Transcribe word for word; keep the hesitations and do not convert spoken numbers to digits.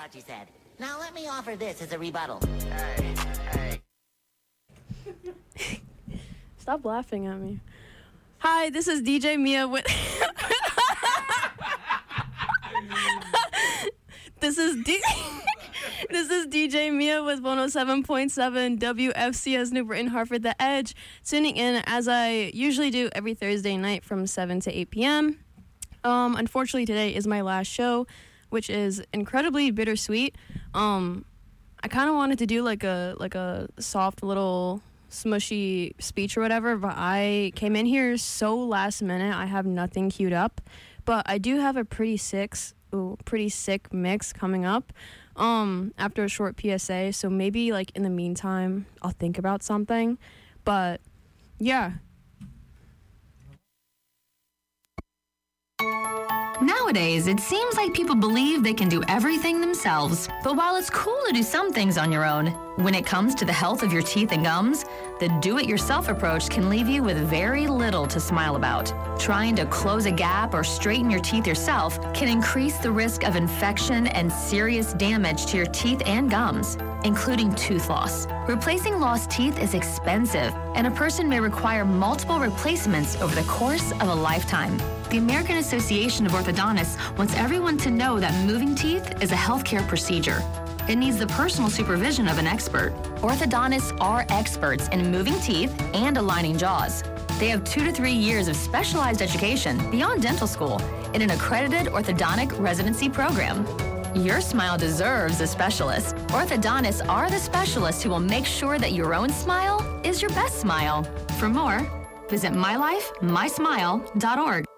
Fauci said. Now let me offer this as a rebuttal. Hey, hey. Stop laughing at me. Hi, this is D J Mia with... This is D... This is D J Mia with one oh seven point seven W F C S New Britain, Hartford, The Edge, tuning in as I usually do every Thursday night from seven to eight p.m. Um, unfortunately, today is my last show, which is incredibly bittersweet. Um, I kind of wanted to do like a like a soft little smushy speech or whatever, but I came in here so last minute. I have nothing queued up, but I do have a pretty sick, ooh, pretty sick mix coming up. Um, after a short P S A, so maybe like in the meantime, I'll think about something. But yeah. Nowadays, it seems like people believe they can do everything themselves. But while it's cool to do some things on your own, when it comes to the health of your teeth and gums, the do-it-yourself approach can leave you with very little to smile about. Trying to close a gap or straighten your teeth yourself can increase the risk of infection and serious damage to your teeth and gums, including tooth loss. Replacing lost teeth is expensive, and a person may require multiple replacements over the course of a lifetime. The American Association of Orthodontists wants everyone to know that moving teeth is a healthcare procedure. It needs the personal supervision of an expert. Orthodontists are experts in moving teeth and aligning jaws. They have two to three years of specialized education beyond dental school in an accredited orthodontic residency program. Your smile deserves a specialist. Orthodontists are the specialists who will make sure that your own smile is your best smile. For more, visit my life my smile dot org.